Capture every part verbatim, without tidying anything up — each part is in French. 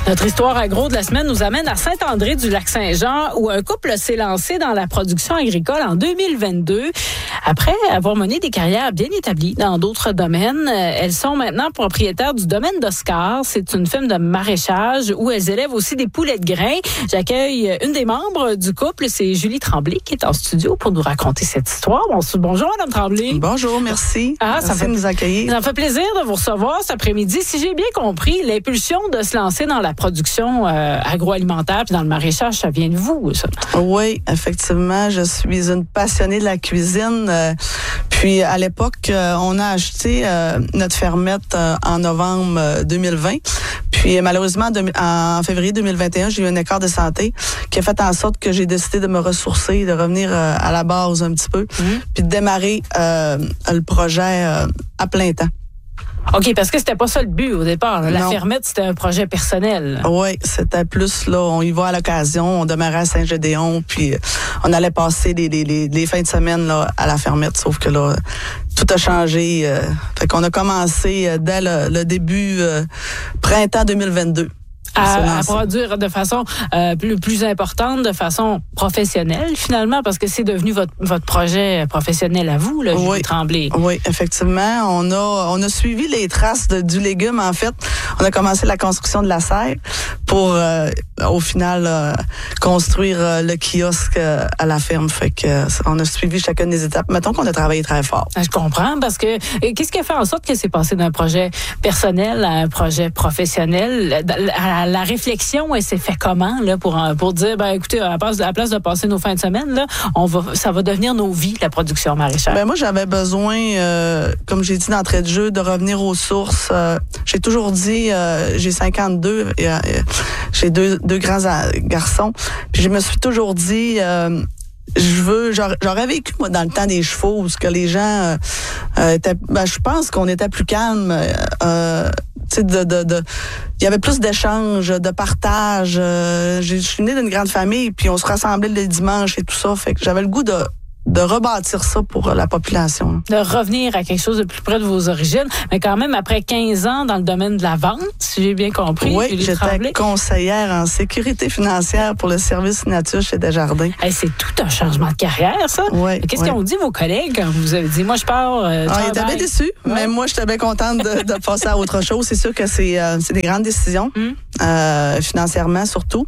Notre histoire agro de la semaine nous amène à Saint-André-du-Lac-Saint-Jean où un couple s'est lancé dans la production agricole en deux mille vingt-deux. Après avoir mené des carrières bien établies dans d'autres domaines, elles sont maintenant propriétaires du domaine d'Oscar. C'est une ferme de maraîchage où elles élèvent aussi des poulets de grains. J'accueille une des membres du couple, c'est Julie Tremblay qui est en studio pour nous raconter cette histoire. Bonjour Madame Tremblay. Bonjour, merci. Ah, merci ça fait de nous accueillir. Ça me fait plaisir de vous recevoir cet après-midi. Si j'ai bien compris, l'impulsion de se lancer dans la production euh, agroalimentaire puis dans le maraîchage, ça vient de vous, ça? Oui, effectivement, je suis une passionnée de la cuisine. Euh, puis à l'époque, euh, on a acheté euh, notre fermette euh, en novembre euh, deux mille vingt. Puis malheureusement, de, en février deux mille vingt et un, j'ai eu un écart de santé qui a fait en sorte que j'ai décidé de me ressourcer, de revenir euh, à la base un petit peu, mmh. puis de démarrer euh, le projet euh, à plein temps. OK, parce que c'était pas ça le but au départ. Là. La fermette, c'était un projet personnel. Oui, c'était plus, là, on y va à l'occasion. On demeurait à Saint-Gédéon, puis on allait passer les, les, les, les fins de semaine là, à la fermette. Sauf que là, tout a changé. Euh, fait qu'on a commencé euh, dès le, le début euh, printemps deux mille vingt-deux. À, à produire de façon euh, plus, plus importante, de façon professionnelle, finalement, parce que c'est devenu votre, votre projet professionnel à vous, là, Julie oui, Tremblay. Oui, effectivement. On a, on a suivi les traces de, du légume, en fait. On a commencé la construction de la serre pour, euh, au final, euh, construire euh, le kiosque euh, à la ferme. Fait que euh, on a suivi chacune des étapes. Mettons qu'on a travaillé très fort. Je comprends, parce que qu'est-ce qui a fait en sorte que c'est passé d'un projet personnel à un projet professionnel? À la réflexion, elle s'est fait comment là pour pour dire ben écoutez à la place, à la place de passer nos fins de semaine là, on va ça va devenir nos vies la production maraîchère. Ben moi j'avais besoin euh, comme j'ai dit d'entrée de jeu de revenir aux sources. Euh, j'ai toujours dit euh, j'ai cinquante-deux et euh, j'ai deux deux grands garçons. Puis je me suis toujours dit euh, je veux, j'aurais vécu, moi, dans le temps des chevaux, où ce que les gens euh, étaient, ben, je pense qu'on était plus calme, euh, tu sais, de, de, de, il y avait plus d'échanges, de partage. Euh, je suis née d'une grande famille, puis on se rassemblait le dimanche et tout ça, fait que j'avais le goût de de rebâtir ça pour la population. De revenir à quelque chose de plus près de vos origines, mais quand même après quinze ans dans le domaine de la vente, si j'ai bien compris. Oui, j'étais Tremblay. Conseillère en sécurité financière pour le service nature chez Desjardins. Hey, c'est tout un changement de carrière, ça. Oui. Qu'est-ce oui. qu'ils ont dit vos collègues quand vous avez dit, moi je pars... Euh, ah, ils étaient bien déçus, ouais. mais moi j'étais bien contente de, de passer à autre chose. C'est sûr que c'est, euh, c'est des grandes décisions, mm. euh, financièrement surtout.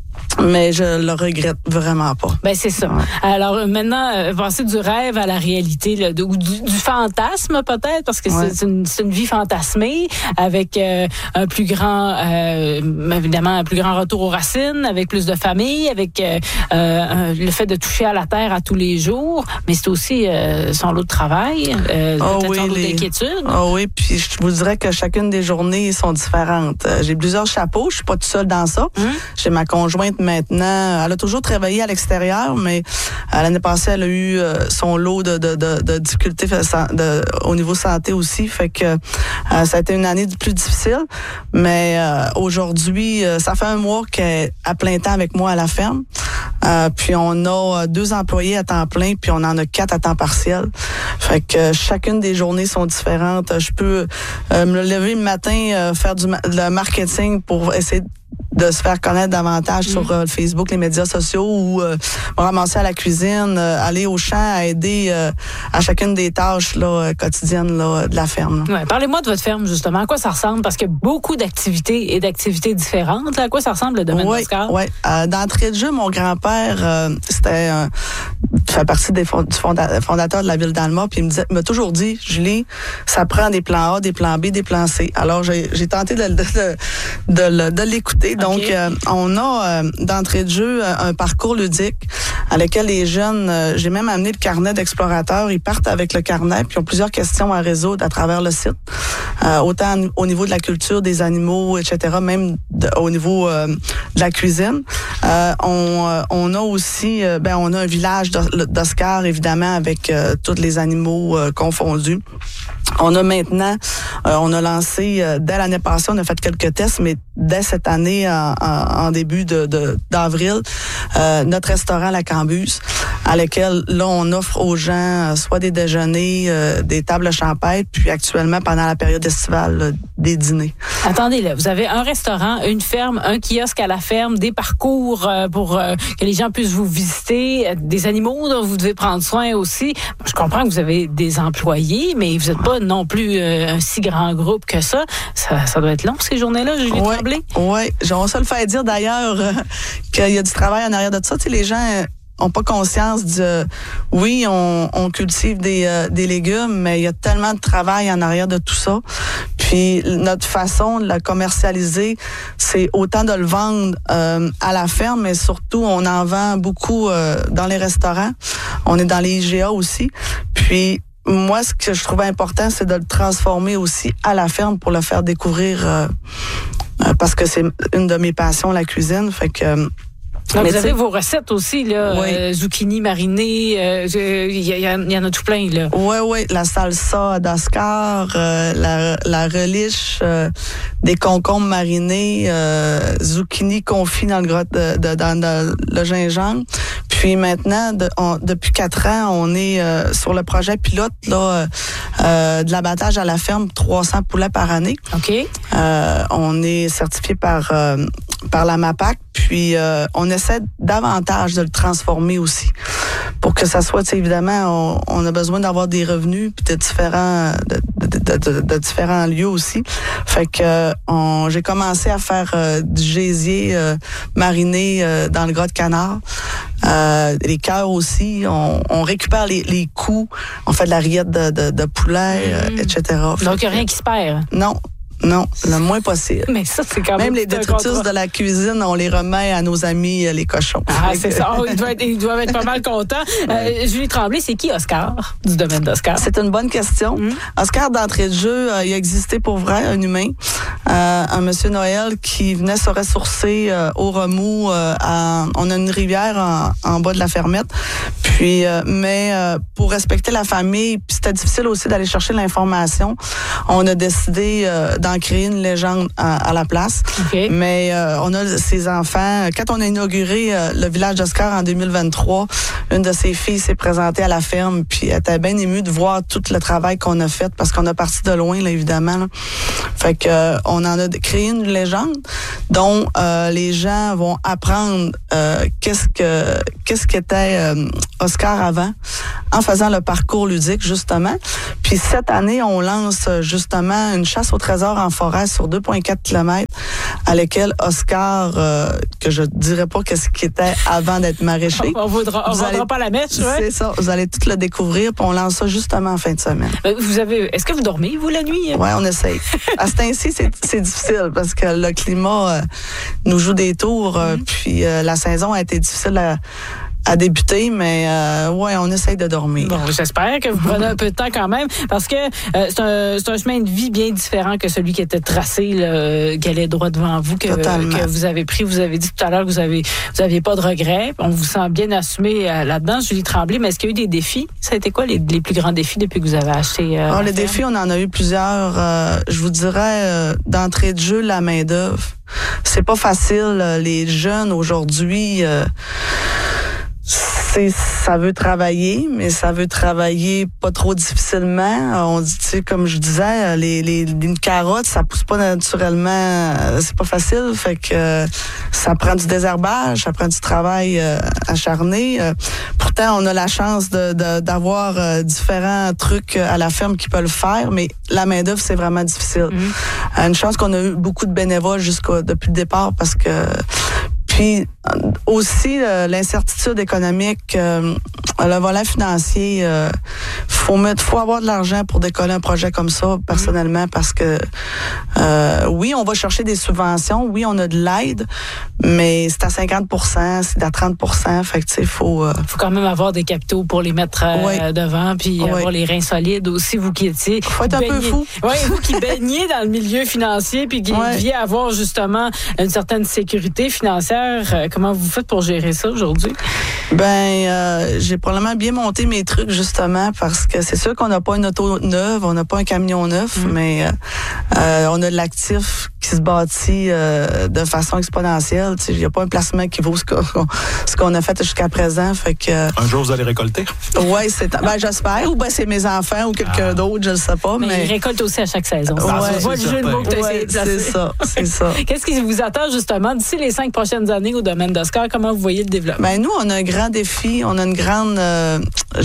Mais je le regrette vraiment pas. Ben c'est ça. Ouais. Alors maintenant, euh, passer du rêve à la réalité, là, de, ou du, du fantasme peut-être, parce que ouais. c'est, une, c'est une vie fantasmée avec euh, un plus grand, euh, évidemment, un plus grand retour aux racines, avec plus de famille, avec euh, euh, le fait de toucher à la terre à tous les jours, mais c'est aussi euh, son lot de travail, euh, oh peut-être oui, son lot les... d'inquiétude. Oh oui, puis je vous dirais que chacune des journées sont différentes. J'ai plusieurs chapeaux, je suis pas toute seule dans ça. Hum. J'ai ma conjointe maintenant, elle a toujours travaillé à l'extérieur, mais euh, l'année passée, elle a eu euh, son lot de, de, de, de difficultés de, de, au niveau santé aussi, fait que euh, ça a été une année plus difficile, mais euh, aujourd'hui, euh, ça fait un mois qu'elle est à plein temps avec moi à la ferme, euh, puis on a deux employés à temps plein, puis on en a quatre à temps partiel, fait que euh, chacune des journées sont différentes. Je peux euh, me lever le matin, euh, faire du ma- le marketing pour essayer de de se faire connaître davantage mmh. sur euh, Facebook, les médias sociaux, ou euh, ramasser à la cuisine, euh, aller au champ, à aider euh, à chacune des tâches là, quotidiennes là, de la ferme. Ouais, parlez-moi de votre ferme, justement. À quoi ça ressemble? Parce qu'il y a beaucoup d'activités et d'activités différentes. Là. À quoi ça ressemble, le domaine oui, d'Oscar? Oui, euh, d'entrée de jeu, mon grand-père, euh, c'était euh, fait partie des fond- du fonda- fondateur de la ville d'Alma, puis il me disait, m'a toujours dit, Julie, ça prend des plans A, des plans B, des plans C. Alors, j'ai, j'ai tenté de, de, de, de, de l'écouter. Donc, okay. euh, on a euh, d'entrée de jeu un parcours ludique à lequel les jeunes, euh, j'ai même amené le carnet d'explorateurs, ils partent avec le carnet puis ils ont plusieurs questions à résoudre à travers le site, euh, autant au niveau de la culture, des animaux, et cetera, même de, au niveau euh, de la cuisine. Euh, on, euh, on a aussi, euh, ben on a un village d'Oscar, évidemment, avec euh, tous les animaux euh, confondus. On a maintenant, euh, on a lancé, euh, dès l'année passée, on a fait quelques tests, mais dès cette année, en, en, en début de, de, d'avril, euh, notre restaurant La Cambuse, à lequel, là, on offre aux gens euh, soit des déjeuners, euh, des tables champêtres, puis actuellement, pendant la période estivale, là, des dîners. Attendez, là, vous avez un restaurant, une ferme, un kiosque à la ferme, des parcours euh, pour euh, que les gens puissent vous visiter, euh, des animaux dont vous devez prendre soin aussi. Je comprends que vous avez des employés, mais vous n'êtes pas non plus euh, un si grand groupe que ça. Ça, ça doit être long, ces journées-là, Julie ouais, Tremblay? Oui, j'aimerais ça le faire dire d'ailleurs euh, qu'il y a du travail en arrière de ça. Tu sais, les gens... Euh, ont pas conscience de euh, oui, on, on cultive des, euh, des légumes, mais il y a tellement de travail en arrière de tout ça. Puis notre façon de la commercialiser, c'est autant de le vendre euh, à la ferme, mais surtout on en vend beaucoup euh, dans les restaurants. On est dans les I G A aussi. Puis moi, ce que je trouvais important, c'est de le transformer aussi à la ferme pour le faire découvrir euh, euh, parce que c'est une de mes passions, la cuisine. Fait que Donc, vous avez vos recettes aussi, là, oui. euh, zucchini mariné, il euh, y, y, y en a tout plein, là. Oui, oui, la salsa d'Oscar, euh, la, la relish, euh, des concombres marinés, euh, zucchini confit dans le grotte de, de, dans, dans le gingembre. Puis maintenant, de, on, depuis quatre ans, on est euh, sur le projet pilote là, euh, de l'abattage à la ferme, trois cents poulets par année. OK. Euh, on est certifié par, euh, par la MAPAC, puis euh, on essaie davantage de le transformer aussi. Pour que ça soit, tu sais, évidemment, on, on a besoin d'avoir des revenus puis de différents de, de, de, de, de différents lieux aussi. Fait que on, j'ai commencé à faire euh, du gésier euh, mariné euh, dans le gras de canard. Euh, les cœurs aussi. On, on récupère les, les coups. On fait de la rillette de, de, de poulet, mmh. euh, et cetera. Donc, il n'y a rien qui se perd. Non. Non, le moins possible. Mais ça, c'est quand même... Même les détritus de la cuisine, on les remet à nos amis, les cochons. Ah, c'est ça. Oh, ils, doivent être, ils doivent être pas mal contents. Euh, Julie Tremblay, c'est qui Oscar, du domaine d'Oscar? C'est une bonne question. Mmh. Oscar, d'entrée de jeu, euh, il a existé pour vrai, un humain. Euh, un monsieur Noël qui venait se ressourcer euh, au remous. Euh, à, on a une rivière en, en bas de la fermette. Puis, euh, mais euh, pour respecter la famille, puis c'était difficile aussi d'aller chercher l'information. On a décidé euh, d'en créer une légende à, à la place. Okay. Mais euh, on a ses enfants. Quand on a inauguré euh, le village d'Oscar en deux mille vingt-trois, une de ses filles s'est présentée à la ferme, puis elle était bien émue de voir tout le travail qu'on a fait, parce qu'on a parti de loin, là, évidemment. Là. Fait que euh, on en a créé une légende dont euh, les gens vont apprendre euh, qu'est-ce que qu'est-ce qu'était euh, Oscar avant, en faisant le parcours ludique, justement. Puis cette année, on lance justement une chasse au trésor en forêt sur deux virgule quatre kilomètres, à laquelle Oscar, euh, que je dirais pas qu'est-ce qu'il était avant d'être maraîcher. On ne vaudra, on vaudra pas la mèche, ouais. C'est ça, vous allez tout le découvrir, puis on lance ça justement en fin de semaine. Vous avez, est-ce que vous dormez, vous, la nuit? Oui, on essaye. À ce temps-ci, c'est, c'est difficile, parce que le climat euh, nous joue des tours, euh, mm-hmm. puis euh, la saison a été difficile à à débuter, mais euh, ouais, on essaye de dormir. Bon, j'espère que vous prenez un peu de temps quand même, parce que euh, c'est, un, c'est un chemin de vie bien différent que celui qui était tracé, là, qui allait droit devant vous, que, que vous avez pris. Vous avez dit tout à l'heure que vous avez vous aviez pas de regrets. On vous sent bien assumé euh, là-dedans, Julie Tremblay, mais est-ce qu'il y a eu des défis? Ça a été quoi les, les plus grands défis depuis que vous avez acheté? Euh, oh, les défis, on en a eu plusieurs. Euh, je vous dirais, euh, d'entrée de jeu, la main-d'œuvre. C'est pas facile. Les jeunes aujourd'hui... Euh, C'est, ça veut travailler, mais ça veut travailler pas trop difficilement. On dit, tu sais, comme je disais, les, les, une carotte, ça pousse pas naturellement, c'est pas facile. Fait que ça prend du désherbage, ça prend du travail euh, acharné. Euh, pourtant, on a la chance de, de, d'avoir euh, différents trucs à la ferme qui peuvent le faire, mais la main-d'œuvre, c'est vraiment difficile. Mmh. Une chance qu'on a eu beaucoup de bénévoles jusqu'à depuis le départ, parce que puis aussi euh, l'incertitude économique, euh, le volet financier, euh, faut mettre, faut avoir de l'argent pour décoller un projet comme ça, personnellement, parce que euh, oui, on va chercher des subventions, oui, on a de l'aide, mais c'est à cinquante pour cent, c'est à trente pour cent, fait que tu sais, faut. Euh, faut quand même avoir des capitaux pour les mettre euh, oui. devant, puis oui. avoir les reins solides aussi, vous qui étiez. Faut être baignez, un peu fou. Oui, vous qui baignez dans le milieu financier, puis qui oui. deviez avoir justement une certaine sécurité financière. Comment vous faites pour gérer ça aujourd'hui? Ben, euh, j'ai probablement bien monté mes trucs, justement, parce que c'est sûr qu'on n'a pas une auto neuve, on n'a pas un camion neuf, mmh. mais euh, on a de l'actif qui qui se bâtit euh, de façon exponentielle. Il n'y a pas un placement qui vaut ce qu'on, ce qu'on a fait jusqu'à présent. Fait que, un jour, vous allez récolter? Oui, c'est, ben, j'espère. Ou ben, c'est mes enfants ou quelqu'un ah. d'autre, je ne sais pas. Mais, mais ils récoltent aussi à chaque saison. Ah, ouais, c'est, c'est, le ouais, c'est ça, c'est ça. Qu'est-ce qui vous attend justement d'ici les cinq prochaines années au domaine d'Oscar? Comment vous voyez le développement? Ben, nous, on a un grand défi. On a une grande euh,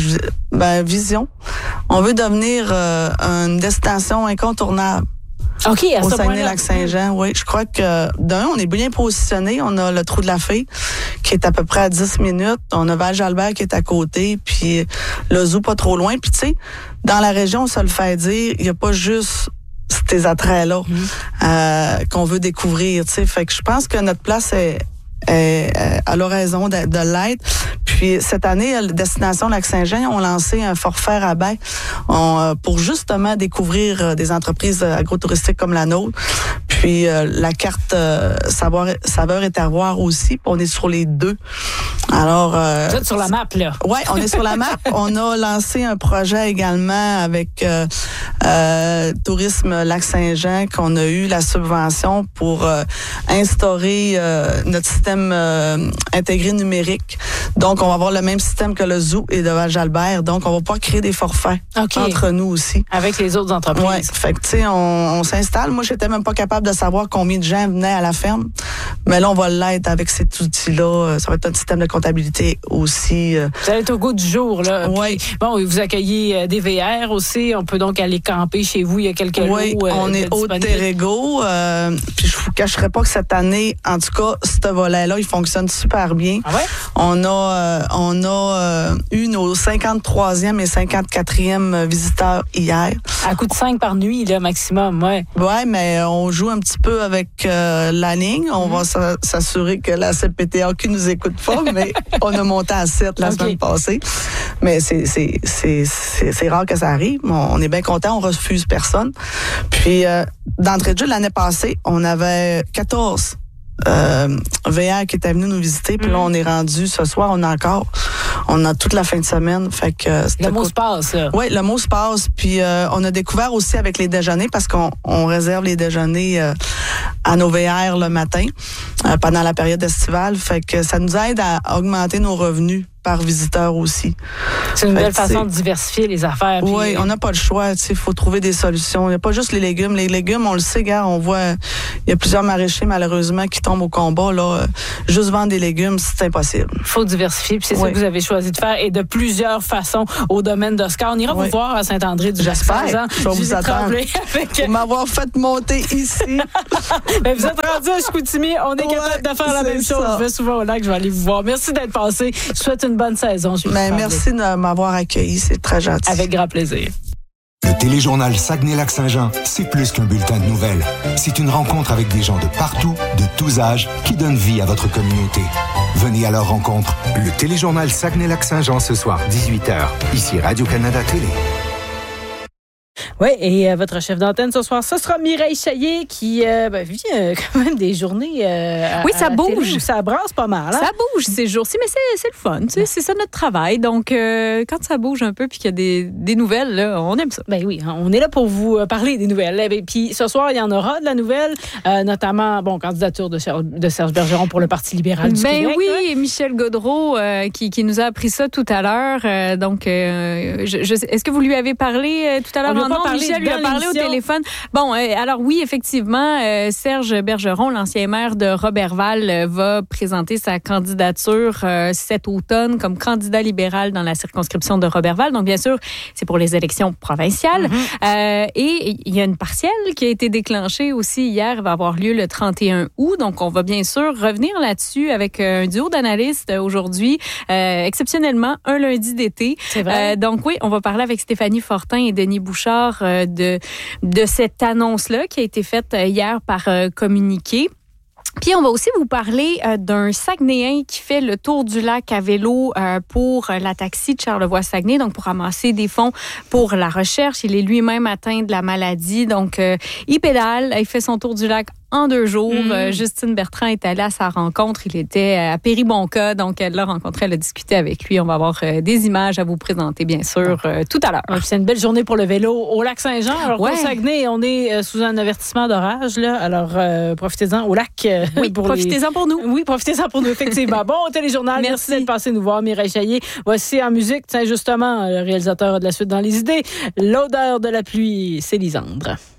ben, vision. On veut devenir euh, une destination incontournable. OK, à au ce Saguenay-Lac-Saint-Jean, oui. Je crois que d'un, on est bien positionné. On a le Trou de la Fée qui est à peu près à dix minutes. On a Val-Jalbert qui est à côté, puis le zoo pas trop loin. Puis tu sais, dans la région, on se le fait dire, il n'y a pas juste ces attraits-là mmh. euh, qu'on veut découvrir. Tu sais, fait que je pense que notre place est est à l'horizon de, de l'être. Puis cette année, Destination Lac-Saint-Jean ont lancé un forfait rabais on, pour justement découvrir des entreprises agrotouristiques comme la nôtre. Puis euh, la carte euh, savoir, saveur et terroir aussi. Puis on est sur les deux. Alors, euh, vous êtes sur la map, là. Oui, on est sur la map. On a lancé un projet également avec euh, euh, Tourisme Lac-Saint-Jean qu'on a eu la subvention pour euh, instaurer euh, notre système euh, intégré numérique. Donc, on va avoir le même système que le zoo et de Val-Jalbert. Donc, on va pas créer des forfaits okay. entre nous aussi. Avec les autres entreprises. Oui. Fait que, tu sais, on, on s'installe. Moi, j'étais même pas capable de savoir combien de gens venaient à la ferme. Mais là, on va l'être avec cet outil-là. Ça va être un système de comptabilité aussi. Vous allez être au goût du jour, là. Oui. Bon, vous accueillez des V R aussi. On peut donc aller camper chez vous. Il y a quelques lots. Oui, on euh, est au Terrego. Euh, puis je vous cacherai pas que cette année, en tout cas, ce volet-là, il fonctionne super bien. Ah ouais? On a, euh, on a euh, eu nos cinquante-troisième et cinquante-quatrième visiteurs hier. À coup de cinq par nuit, là, maximum, ouais. Oui, mais on joue un petit peu avec euh, la ligne. On mm-hmm. va s'assurer que la C P T A Q nous écoute pas, mais on a monté à sept la okay. semaine passée. Mais c'est, c'est, c'est, c'est, c'est rare que ça arrive. On est bien content, on refuse personne. Puis, euh, d'entrée de jeu, l'année passée, on avait quatorze Euh, V R qui était venu nous visiter, puis mm. là on est rendu ce soir, on a encore, on a toute la fin de semaine, fait que le mot se passe. Oui, le mot se passe, puis euh, on a découvert aussi avec les déjeuners parce qu'on on réserve les déjeuners euh, à nos V R le matin euh, pendant la période estivale, fait que ça nous aide à augmenter nos revenus par visiteur aussi. C'est une fait belle façon de diversifier les affaires. Oui, puis... on n'a pas le choix. Il faut trouver des solutions. Il n'y a pas juste les légumes. Les légumes, on le sait, gars, on voit, il y a plusieurs maraîchers, malheureusement, qui tombent au combat. Là. Juste vendre des légumes, c'est impossible. Il faut diversifier, puis c'est oui. ça que vous avez choisi de faire, et de plusieurs façons au domaine d'Oscar. On ira oui. vous voir à Saint-André du J'espère. Je vais vous attendre. Avec... Pour m'avoir fait monter ici. Ben, vous êtes rendu à Chicoutimi. On est ouais, capable de faire la même ça. chose. Je vais souvent au lac, je vais aller vous voir. Merci d'être passé. Je souhaite une bonne saison. Ben, merci de m'avoir accueilli, c'est très gentil. Avec grand plaisir. Le téléjournal Saguenay-Lac-Saint-Jean, c'est plus qu'un bulletin de nouvelles. C'est une rencontre avec des gens de partout, de tous âges, qui donnent vie à votre communauté. Venez à leur rencontre. Le téléjournal Saguenay-Lac-Saint-Jean ce soir, dix-huit heures. Ici Radio-Canada Télé. Oui, et euh, votre chef d'antenne ce soir, ce sera Mireille Chaillet qui euh, ben, vit euh, quand même des journées euh, à, oui, ça à bouge. Télé, ça brasse pas mal. Hein? Ça bouge ces jours-ci, mais c'est, c'est le fun. Tu sais, c'est ça notre travail. Donc, euh, quand ça bouge un peu puis qu'il y a des, des nouvelles, là, on aime ça. Ben oui, on est là pour vous parler des nouvelles. Et puis ce soir, il y en aura de la nouvelle, euh, notamment, bon, candidature de Serge, de Serge Bergeron pour le Parti libéral du ben Québec. Oui, hein? Michel Gaudreault euh, qui, qui nous a appris ça tout à l'heure. Euh, donc, euh, je, je, est-ce que vous lui avez parlé euh, tout à l'heure? On non, Michel lui a parlé au téléphone. Bon, euh, alors oui, effectivement, euh, Serge Bergeron, l'ancien maire de Roberval, euh, va présenter sa candidature euh, cet automne comme candidat libéral dans la circonscription de Roberval. Donc, bien sûr, c'est pour les élections provinciales. Mm-hmm. Euh, et il y a une partielle qui a été déclenchée aussi hier. Elle va avoir lieu le trente et un août. Donc, on va bien sûr revenir là-dessus avec un duo d'analystes aujourd'hui. Euh, exceptionnellement, un lundi d'été. C'est vrai. Euh, donc, oui, on va parler avec Stéphanie Fortin et Denis Bouchard euh, de de cette annonce-là qui a été faite hier par euh, communiqué. Puis, on va aussi vous parler euh, d'un Saguenayen qui fait le tour du lac à vélo euh, pour euh, la taxi de Charlevoix-Saguenay, donc pour ramasser des fonds pour la recherche. Il est lui-même atteint de la maladie, donc euh, il pédale, il fait son tour du lac en deux jours. Mm. Euh, Justine Bertrand est allée à sa rencontre. Il était à Péribonka, donc elle l'a rencontré, elle a discuté avec lui. On va avoir euh, des images à vous présenter, bien sûr, euh, tout à l'heure. Ouais, c'est une belle journée pour le vélo au Lac-Saint-Jean. Alors, ouais. Au Saguenay, on est euh, sous un avertissement d'orage, là. Alors, euh, profitez-en au lac. Euh, oui, pour profitez-en les... pour nous. Oui, profitez-en pour nous, effectivement. Bon, au téléjournal, merci, merci d'être passé nous voir, Mireille Chaillet. Voici en musique, tiens, justement, le réalisateur de La Suite dans les idées, L'odeur de la pluie, c'est Lisandre.